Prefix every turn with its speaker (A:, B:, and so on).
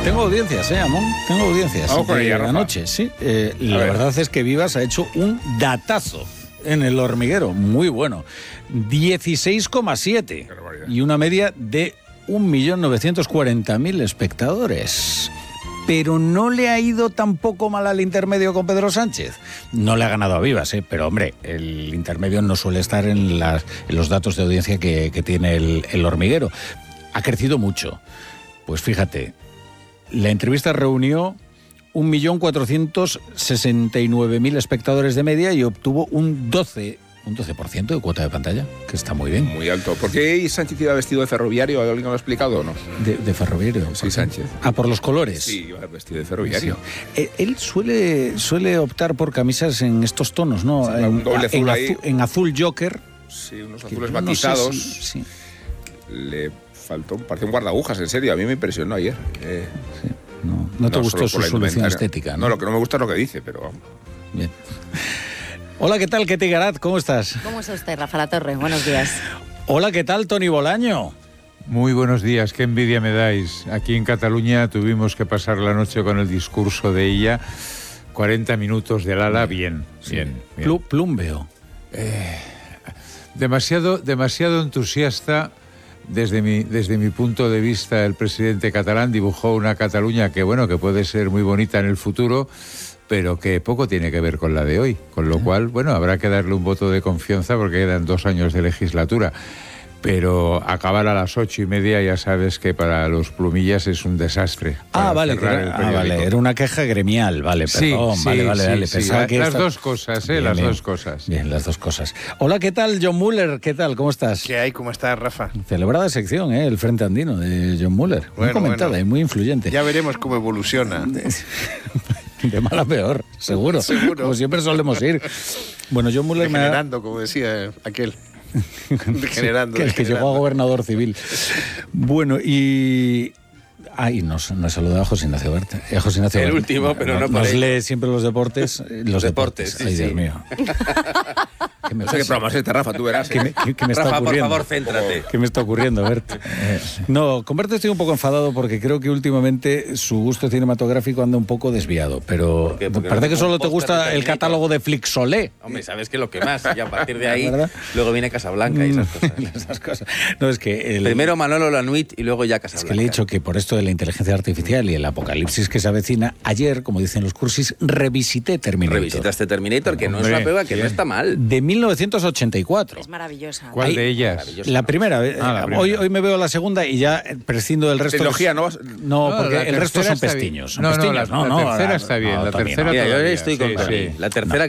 A: Tengo audiencias, Amón. Tengo audiencias.
B: Vamos con ella, Rafa.
A: Anoche, sí. La verdad es que Vivas ha hecho un datazo en El Hormiguero. Muy bueno. 16,7. Y una media de 1.940.000 espectadores. Pero no le ha ido tampoco mal al intermedio con Pedro Sánchez. No le ha ganado a Vivas, pero hombre, el intermedio no suele estar en los datos de audiencia que tiene el Hormiguero. Ha crecido mucho. Pues fíjate, la entrevista reunió 1.469.000 espectadores de media y obtuvo un 12% de cuota de pantalla, que está muy bien.
B: Muy alto. ¿Por qué Sánchez iba vestido de ferroviario? ¿Alguien lo ha explicado o no?
A: ¿De ferroviario?
B: Sí, Sánchez.
A: Ah, ¿por los colores?
B: Sí, iba vestido de ferroviario.
A: Sí. Él suele optar por camisas en estos tonos, ¿no?
B: Sí, un doble azul ahí.
A: En azul Joker.
B: Sí, unos azules matizados.
A: No sé sí.
B: Le faltó, parecía un guardagujas, en serio. A mí me impresionó ayer.
A: Sí. No te gustó su solución estética, ¿no?
B: No, lo que no me gusta es lo que dice, pero...
A: Bien. Hola, ¿qué tal, Ketty Garat? ¿Cómo estás?
C: ¿Cómo está usted, Rafa La Torre? Buenos días.
A: Hola, ¿qué tal, Toni Bolaño?
D: Muy buenos días, qué envidia me dais. Aquí en Cataluña tuvimos que pasar la noche con el discurso de ella. 40 minutos del ala, bien.
A: Plumbeo.
D: Demasiado entusiasta. Desde mi punto de vista, el presidente catalán dibujó una Cataluña que puede ser muy bonita en el futuro, pero que poco tiene que ver con la de hoy. Con lo cual, habrá que darle un voto de confianza porque quedan 2 años de legislatura. Pero acabar a las 8:30 ya sabes que para los plumillas es un desastre.
A: Vale, era una queja gremial, vale, perdón,
D: sí,
A: vale.
D: Sí,
A: Pensaba que
D: las dos cosas,
A: bien,
D: dos cosas.
A: Bien, las dos cosas. Hola, ¿qué tal, John Muller? ¿Qué tal? ¿Cómo estás?
E: ¿Qué hay? ¿Cómo estás, Rafa?
A: Celebrada sección, el Frente Andino de John Muller. Muy comentada y muy influyente.
E: Ya veremos cómo evoluciona.
A: De mal a peor, seguro. Como siempre solemos ir. Bueno, John Muller
E: Degenerando, como decía aquel. Degenerando.
A: Que llegó a gobernador civil. Bueno, y... nos saludado a José Ignacio Berta. José Ignacio
F: el último, pero no
A: nos lee siempre los deportes. Los deportes.
F: Sí,
A: Ay, Dios mío.
B: No sé qué programa es este, Rafa, tú verás.
A: ¿Qué me está
F: Rafa,
A: ocurriendo?
F: por favor, céntrate.
A: ¿Qué me está ocurriendo, Bert? No, con Bert estoy un poco enfadado porque creo que últimamente su gusto cinematográfico anda un poco desviado, pero parece que solo te gusta el catálogo de Flixolé.
F: Hombre, sabes que lo que más, y a partir de ahí, luego viene Casablanca y
A: esas cosas. No, es que
F: primero Manolo Lanuit y luego ya Casablanca.
A: Es que le he dicho que por esto de la inteligencia artificial y el apocalipsis que se avecina, ayer, como dicen los cursis, revisité Terminator.
F: Revisitaste Terminator, que no es una prueba, que no está mal.
A: De 1984.
C: Es maravillosa.
D: ¿Cuál de ellas?
A: La primera. Hoy me veo la segunda y ya prescindo del resto.
B: Trilogía, ¿no?
A: No, porque el resto son pestiños.
D: La tercera está bien. La tercera
F: Mira, yo estoy con Toni. La tercera